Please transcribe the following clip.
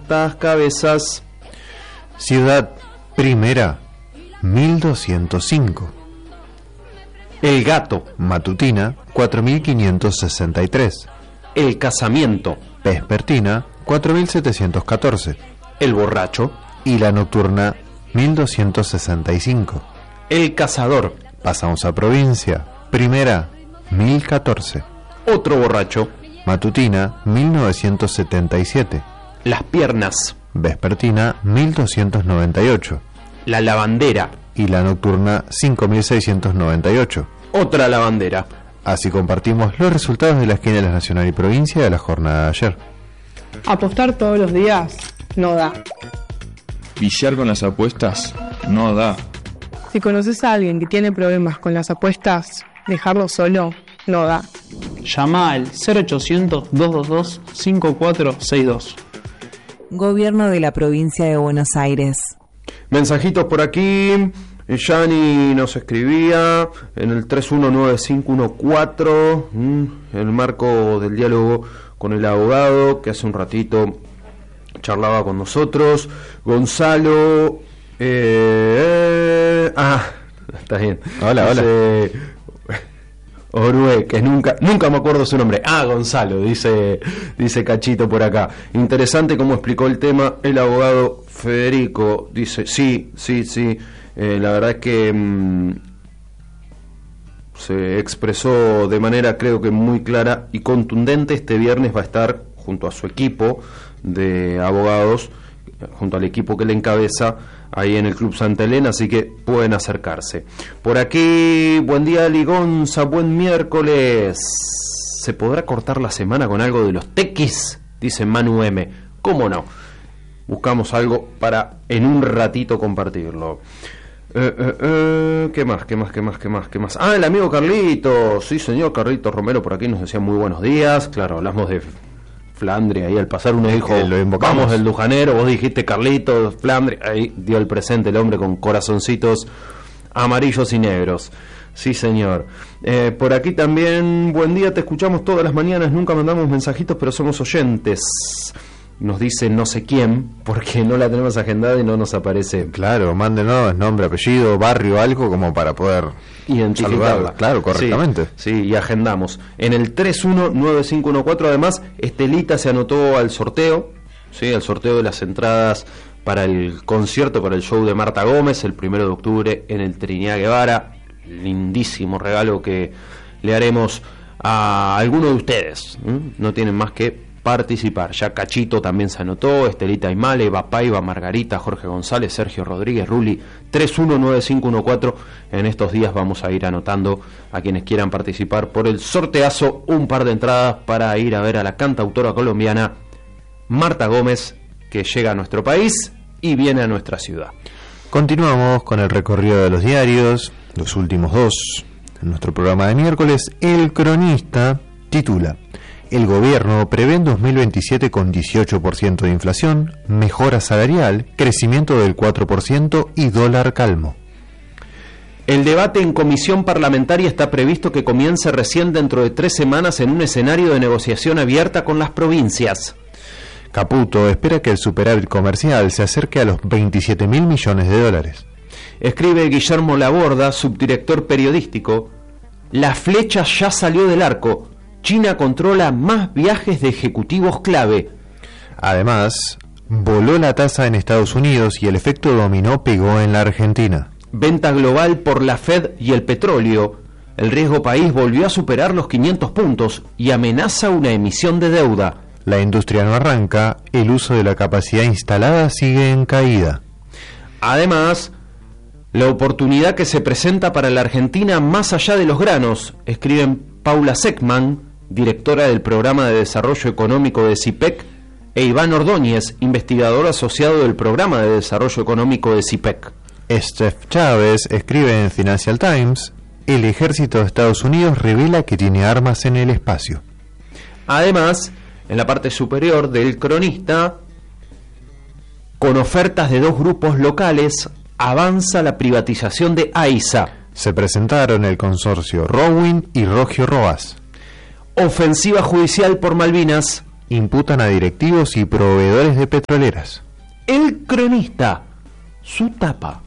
¿Cuántas cabezas? Ciudad Primera, 1205. El gato. Matutina, 4563. El casamiento. Vespertina, 4714. El borracho. Y la nocturna, 1265. El cazador. Pasamos a provincia. Primera, 1014. Otro borracho. Matutina, 1977. Las piernas. Vespertina, 1298. La lavandera. Y la nocturna, 5698. Otra lavandera. Así compartimos los resultados de las quinielas nacional y provincia de la jornada de ayer. Apostar todos los días no da. Viciar con las apuestas no da. Si conoces a alguien que tiene problemas con las apuestas, dejarlo solo no da. Llama al 0800-222-5462. Gobierno de la provincia de Buenos Aires. Mensajitos por aquí. Yani nos escribía en el 319514, en el marco del diálogo con el abogado que hace un ratito charlaba con nosotros. Gonzalo, está bien. Hola. Orue, que nunca me acuerdo su nombre. Gonzalo, dice Cachito por acá. Interesante cómo explicó el tema el abogado Federico. Dice, sí. La verdad es que se expresó de manera, creo que muy clara y contundente. Este viernes va a estar junto a su equipo de abogados, junto al equipo que le encabeza, ahí en el Club Santa Elena, así que pueden acercarse. Por aquí, buen día Ligonza, buen miércoles. ¿Se podrá cortar la semana con algo de los tequis? Dice Manu M. ¿Cómo no? Buscamos algo para en un ratito compartirlo. ¿Qué más? El amigo Carlitos. Sí, señor, Carlitos Romero por aquí nos decía muy buenos días. Claro, hablamos de Flandria, ahí al pasar uno dijo, vamos del Lujanero, vos dijiste Carlitos, Flandria, ahí dio el presente el hombre con corazoncitos amarillos y negros. Sí, señor. Por aquí también, buen día, te escuchamos todas las mañanas, nunca mandamos mensajitos, pero somos oyentes. Nos dice no sé quién, porque no la tenemos agendada y no nos aparece. Claro, mándenos nombre, apellido, barrio, algo como para poder identificarla. Claro, correctamente. Sí, y agendamos. En el 319514, además, Estelita se anotó al sorteo, sí, al sorteo de las entradas para el concierto, para el show de Marta Gómez, el 1 de octubre en el Trinidad Guevara. Lindísimo regalo que le haremos a alguno de ustedes. No tienen más que participar. Ya Cachito también se anotó, Estelita Aymale, Eva Paiva, Margarita, Jorge González, Sergio Rodríguez, Ruli. 319514. En estos días vamos a ir anotando a quienes quieran participar por el sorteazo, un par de entradas para ir a ver a la cantautora colombiana Marta Gómez, que llega a nuestro país y viene a nuestra ciudad. Continuamos con el recorrido de los diarios, los últimos dos. En nuestro programa de miércoles, El Cronista titula: el gobierno prevé en 2027 con 18% de inflación, mejora salarial, crecimiento del 4% y dólar calmo. El debate en comisión parlamentaria está previsto que comience recién dentro de 3 semanas en un escenario de negociación abierta con las provincias. Caputo espera que el superávit comercial se acerque a los 27.000 millones de dólares. Escribe Guillermo Laborda, subdirector periodístico: la flecha ya salió del arco. China controla más viajes de ejecutivos clave. Además, voló la tasa en Estados Unidos y el efecto dominó pegó en la Argentina. Venta global por la Fed y el petróleo. El riesgo país volvió a superar los 500 puntos y amenaza una emisión de deuda. La industria no arranca, el uso de la capacidad instalada sigue en caída. Además, la oportunidad que se presenta para la Argentina más allá de los granos, escriben Paula Seckman, directora del Programa de Desarrollo Económico de CIPEC, e Iván Ordóñez, investigador asociado del Programa de Desarrollo Económico de CIPEC. Steph Chávez escribe en Financial Times: el ejército de Estados Unidos revela que tiene armas en el espacio. Además, en la parte superior del Cronista, con ofertas de 2 grupos locales, avanza la privatización de AISA. Se presentaron el consorcio Rowin y Rogio Roas. Ofensiva judicial por Malvinas. Imputan a directivos y proveedores de petroleras. El Cronista, su tapa.